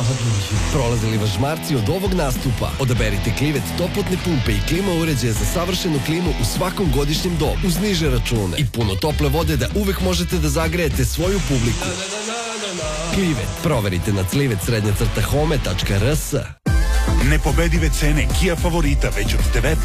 Prolazili vas žmarci od ovog nastupa? Odaberite Klivet toplotne pumpe i klima uređaje za savršenu klimu u svakom godišnjem dobu, uz niže račune i puno tople vode da uvek možete da zagrejete svoju publiku. Klivet. Proverite na clivet_home.rs. Nepobedive cene Kia Favorita već od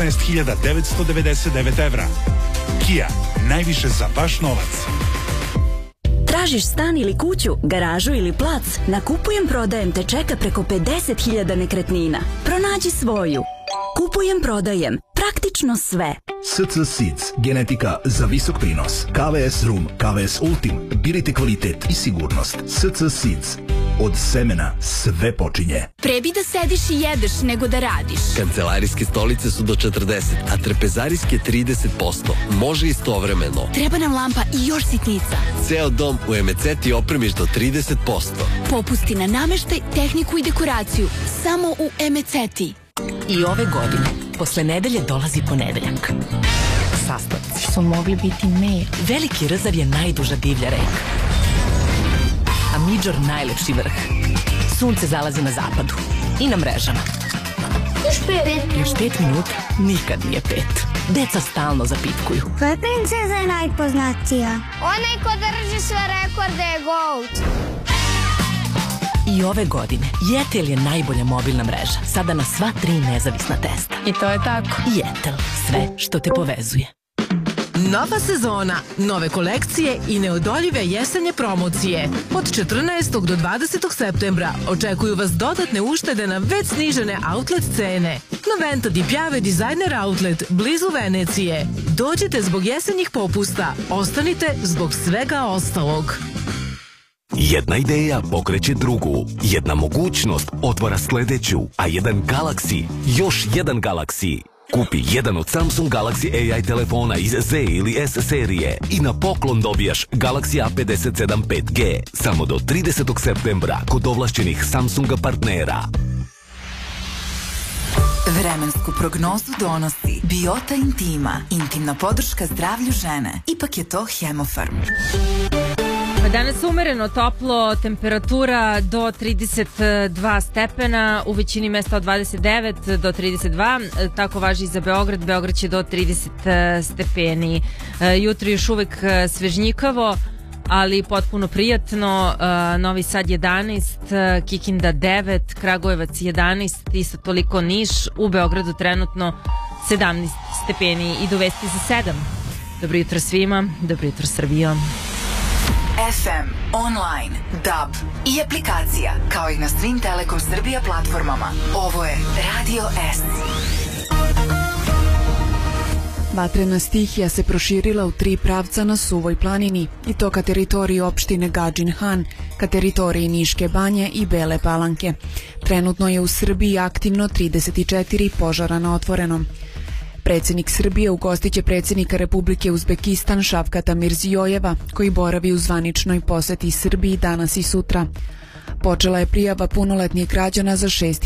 19.999 evra. Kia, najviše za vaš novac. Tražiš stan ili kuću, garažu ili plac? Na Kupujem Prodajem te čeka preko 50.000 nekretnina. Pronađi svoju. Kupujem Prodajem. Praktično sve. SC Seeds. Genetika za visok prinos. KVS Rum, KVS Ultim. Birajte kvalitet i sigurnost. SC Seeds. Od semena sve počinje. Pre bi da sediš i jedeš nego da radiš. Kancelarijske stolice su do 40, a trpezarijske 30%. Može istovremeno. Treba nam lampa i još sitnica. Ceo dom u Emeceti opremiš do 30%. Popusti na nameštaj, tehniku i dekoraciju. Samo u Emeceti. I ove godine, posle nedelje dolazi ponedeljak. Sastavci su mogli biti mer. Veliki Rzav je najduža divlja reka. A Midžor najlepši vrh. Sunce zalazi na zapadu i na mrežama. Još 5 minuta nikad nije 5. Deca stalno zapitkuju. Koja princeza je najpoznatija? Onaj ko drži sve rekorde je GOAT. I ove godine Jetel je najbolja mobilna mreža. Sada na sva 3 nezavisna testa. I to je tako. Jetel, sve što te povezuje. Nova sezona, nove kolekcije i neodoljive jesenje promocije. Od 14. do 20. septembra očekuju vas dodatne uštede na već snižene outlet cene. Noventa di Piave Designer Outlet, blizu Venecije. Dođite zbog jesenjih popusta, ostanite zbog svega ostalog. Jedna ideja pokreće drugu, jedna mogućnost otvara sledeću, a jedan Galaxy, još jedan Galaxy. Kupi jedan od Samsung Galaxy AI telefona iz Z ili S serije i na poklon dobijaš Galaxy A57 5G samo do 30. septembra kod ovlašćenih Samsunga partnera. Vremensku prognozu donosi Biota Intima, intimna podrška zdravlju žene. Ipak je to Hemofarm. Danas umereno toplo, temperatura do 32 stepena, u većini mesta od 29 do 32, tako važi i za Beograd. Beograd će do 30 stepeni. Jutro još uvek svežnjikavo, ali potpuno prijatno. Novi Sad 11, Kikinda 9, Kragujevac 11, isto toliko Niš. U Beogradu trenutno 17 stepeni. Idu vesti za 7. Dobro jutro svima, dobro jutro Srbijo. FM, online, DAB i aplikacija, kao i na svim Telekom Srbija platformama. Ovo je Radio S. Vatrena stihija se proširila u 3 pravca na Suvoj planini, i to ka teritoriji opštine Gadžin Han, ka teritoriji Niške banje i Bele Palanke. Trenutno je u Srbiji aktivno 34 požara na otvorenom. Predsjednik Srbije ugostiće predsjednika Republike Uzbekistan Šavkata Mirzijojeva, koji boravi u zvaničnoj poseti Srbiji danas i sutra. Počela je prijava punoletnih građana za 6